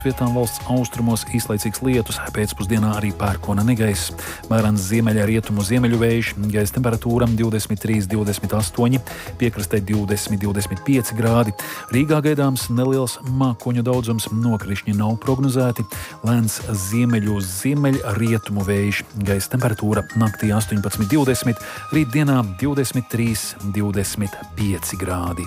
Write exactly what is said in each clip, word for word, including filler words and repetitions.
Vietām valsts austrumos īslaicīgs lietus, pēcpusdienā arī pērkona negaiss. Mērens ziemeļa rietumu ziemeļu vējš, gaisa temperatūra divdesmit trīs līdz divdesmit astoņi, piekrastē divdesmit līdz divdesmit pieci grādi. Rīgā gaidāms neliels mākoņu daudzums, nokrišņi nav prognozēti. Lēns ziemeļu ziemeļa rietumu vējš, gaisa temperatūra naktī astoņpadsmit līdz divdesmit, rītdienā divdesmit trīs līdz divdesmit pieci grādi.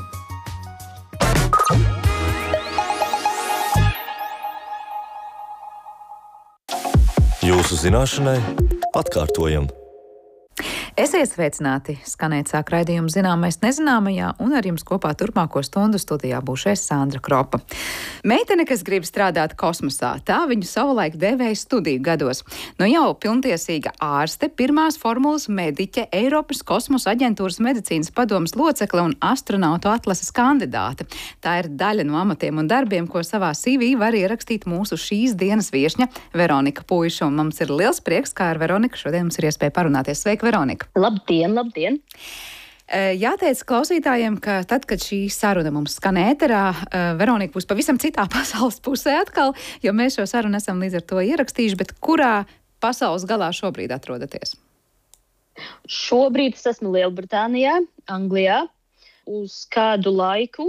Jūsu zināšanai atkārtojam. Esiet sveicināti! Skanēt sāk raidījumu Zināmais nezināmajā, un ar jums kopā turpmāko stundu studijā būšu es, Sandra Kropa. Meitene, kas grib strādāt kosmosā, tā viņu savulaik devēja studiju gados. Nu jau pilntiesīga ārste, pirmās formulas mediķe, Eiropas kosmosa aģentūras medicīnas padomes locekle un astronautu atlases kandidāte. Tā ir daļa no amatiem un darbiem, ko savā C V var ierakstīt mūsu šīs dienas viešņa Veronika Puiša. Un mums ir liels prieks, kā ar Veroniku šodien mums ir iespēja parunāties. Sveika, Veronika! Labdien, labdien! Jāteic klausītājiem, ka tad, kad šī saruna mums skan ēterā, Veronika būs pavisam citā pasaules pusē atkal, jo mēs šo sarunu esam līdz ar to ierakstījuši, bet kurā pasaules galā šobrīd atrodaties? Šobrīd es esmu Lielbritānijā, Anglijā, uz kādu laiku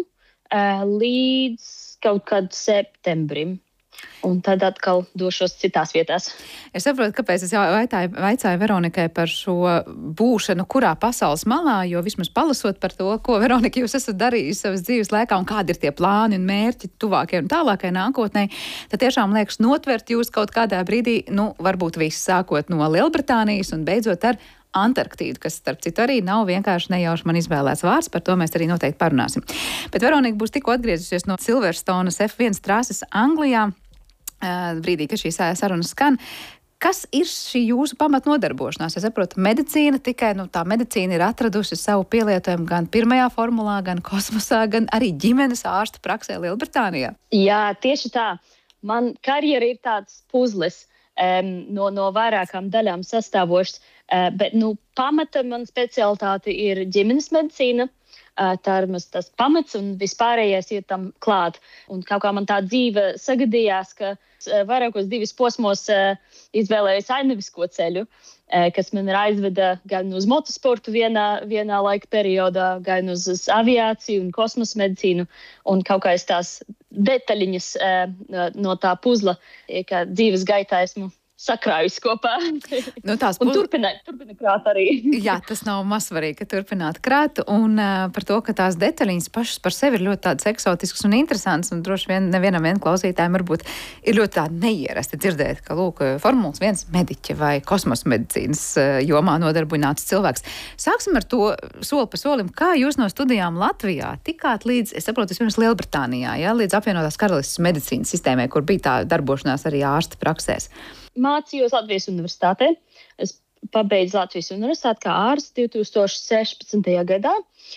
līdz kaut kādu septembrim. Un tad atkal došos citās vietās. Es saprotu, kāpēc es vaicāju, vaicāju Veronikai par šo būšanu, kurā pasaules malā, jo vismaz palasot par to, ko Veronika jūs esat darījusi savas dzīves laikā un kādi ir tie plāni un mērķi tuvākai un tālākai nākotnē, tad tiešām liekas notvert jūs kaut kādā brīdī, nu, varbūt viss sākot no Lielbritānijas un beidzot ar Antarktīdu, kas, starp citu, arī nav vienkārši nejauši man izvēlēts vārds, par to mēs arī noteikti parunāsim. Bet Veronika būs tikko atgriezusies no Silverstonas F viens trases Anglijā, brīdī, kad šī saruna skan. Kas ir šī jūsu pamatnodarbošanās? Es saprotu, medicīna tikai, nu, tā medicīna ir atradusi savu pielietojumu gan pirmajā formulā, gan kosmosā, gan arī ģimenes ārstu praksē Lielbritānijā. Jā, tieši tā. Man karjera ir tāds puzles um, no, no vairākām daļām sastāvošs, uh, bet, nu, pamata man specialitāte ir ģimenes medicīna. Tā ir tas pamats un vispārējais ir tam klāt. Un kaut kā man tā dzīve sagadījās, ka vairākos divas posmos izvēlējos ainavisko ceļu, kas man ir aizveda gan uz motosportu vienā, vienā laika periodā, gan uz, uz aviāciju un kosmosa medicīnu. Un kaut kā es tās detaļiņas no tā puzla, kā dzīves gaitā esmu sakrājusi kopā. Nu, tās un turpina, turpina krāt arī. Jā, tas nav mazsvarīgi, ka turpināt krāt. Un uh, par to, ka tās detaļiņas pašas par sevi ir ļoti tādas eksotiskas un interesantas. Un droši vien nevienam vien klausītājiem varbūt ir ļoti tāda neierasti dzirdēt, ka, lūk, formulas viens mediķe vai kosmosa medicīnas uh, jomā nodarbināts cilvēks. Sāksim ar to soli pa solim. Kā jūs no studijām Latvijā tikāt līdz, es saprotu, vispirms Lielbritānijā, ja, līdz apvienotās karalistes medicīnas sistēmai, kur bija tā darbošanās arī ārsta praksēs? Mācījos Latvijas universitātē. Es pabeidzu Latvijas universitāti kā ārsts divi tūkstoši sešpadsmitajā gadā.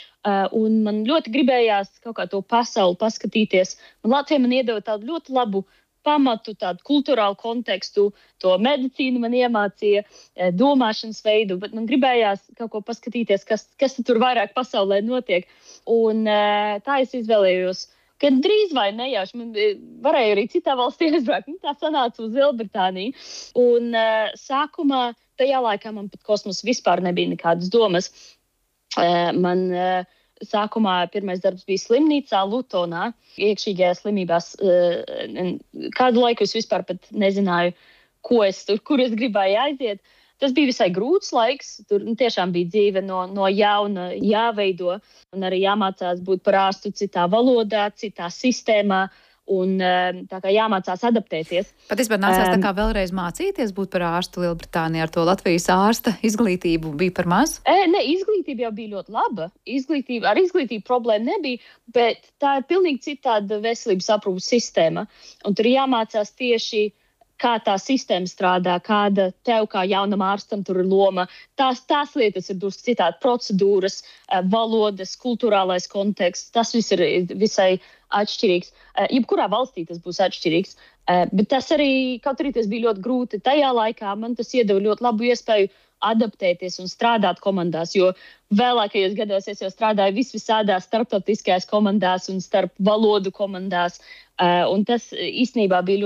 Un man ļoti gribējās kaut kā to pasauli paskatīties. Un Latvija man iedeva tādu ļoti labu pamatu, tādu kulturālu kontekstu. To medicīnu man iemācīja, domāšanas veidu, bet man gribējās kaut ko paskatīties, kas, kas tur vairāk pasaulē notiek. Un tā es izvēlējos. Kad drīz vai nejauši, man varēja arī citā valstī aizbraukt, nu, tā sanāca uz Lielbritāniju. Un uh, sākumā, tajā laikā man pat kosmosa vispār nebija nekādas domas. Uh, man uh, sākumā pirmais darbs bija slimnīcā Lutonā, iekšīgajās slimībās. Uh, kādu laiku es vispār pat nezināju, ko es tur, kur es gribēju aiziet. Tas bija visai grūts laiks, tur tiešām bija dzīve no, no jauna jāveido un arī jāmācās būt par ārstu citā valodā, citā sistēmā un tā kā jāmācās adaptēties. Patiesībā nācās tā kā vēlreiz mācīties būt par ārstu Lielbritānijā ar to Latvijas ārsta izglītību bija par maz? E, ne, izglītība jau bija ļoti laba. Izglītība, ar izglītību problēma nebija, bet tā ir pilnīgi citāda veselības aprūpas sistēma. Un tur jāmācās tieši kā tā sistēma strādā, kāda tev kā jaunam ārstam tur ir loma. Tās, tās lietas ir drusku citādi, procedūras, valodas, kulturālais konteksts, tas viss ir visai atšķirīgs. Jebkurā valstī tas būs atšķirīgs, bet tas arī, kaut arī tas bija ļoti grūti tajā laikā, man tas iedeva ļoti labu iespēju adaptēties un strādāt komandās, jo vēlākajos gados es jau strādāju visvisādās starptautiskajās komandās un starp valodu komandās, un tas īstenībā bija ļoti